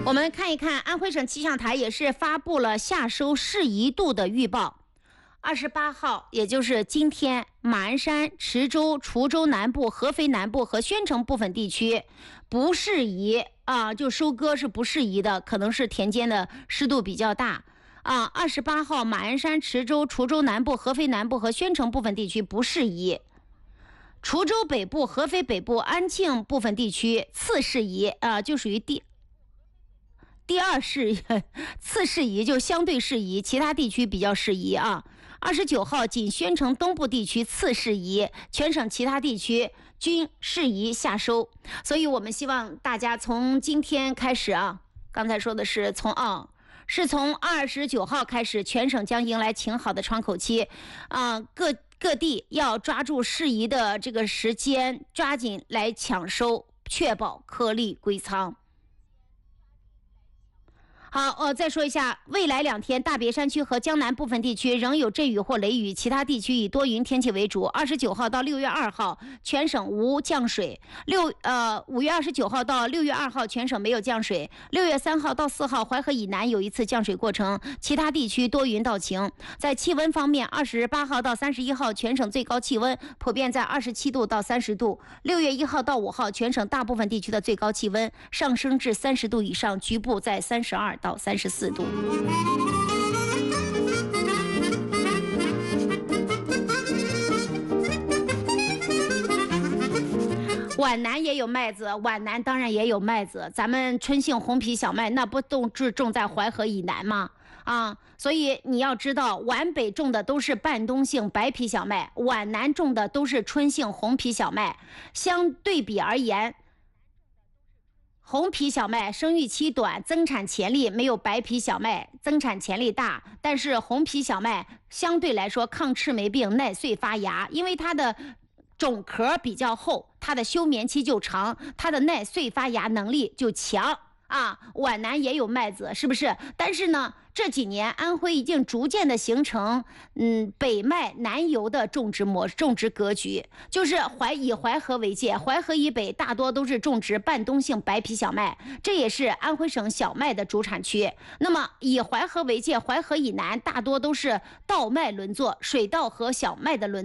我们看一看，安徽省气象台也是发布了夏收适宜度的预报。28号，也就是今天，马鞍山、池州、滁州南部、合肥南部和宣城部分地区不适宜就收割是不适宜的，可能是田间的湿度比较大28号，马鞍山、池州、滁州南部、合肥南部和宣城部分地区不适宜。滁州北部、合肥北部、安庆部分地区次适宜就属于第二适宜，次适宜就相对适宜，其他地区比较适宜29号，仅宣城东部地区次适宜，全省其他地区均适宜夏收。所以我们希望大家从今天开始刚才说的是从29号开始，全省将迎来晴好的窗口期各地要抓住适宜的这个时间，抓紧来抢收，确保颗粒归仓。好，再说一下，未来2天，大别山区和江南部分地区仍有阵雨或雷雨，其他地区以多云天气为主。29号到6月2号，全省无降水。5月29号到6月2号，全省没有降水。6月3号到4号，淮河以南有一次降水过程，其他地区多云到晴。在气温方面，28号到31号，全省最高气温普遍在27度到30度。6月1号到5号，全省大部分地区的最高气温上升至30度以上，局部在32到34度。皖南也有麦子，皖南当然也有麦子，咱们春杏红皮小麦那不都是种在淮河以南吗？所以你要知道，皖北种的都是半冬杏白皮小麦，皖南种的都是春杏红皮小麦。相对比而言，红皮小麦生育期短，增产潜力没有白皮小麦增产潜力大，但是红皮小麦相对来说抗赤霉病、耐穗发芽，因为它的种壳比较厚，它的休眠期就长，它的耐穗发芽能力就强皖南也有麦子，是不是？但是呢，这几年安徽已经逐渐的形成北麦南游的种植格局，就是以淮河为界，淮河以北大多都是种植半冬杏白皮小麦，这也是安徽省小麦的主产区。那么以淮河为界，淮河以南大多都是稻麦轮作，水稻和小麦的轮作。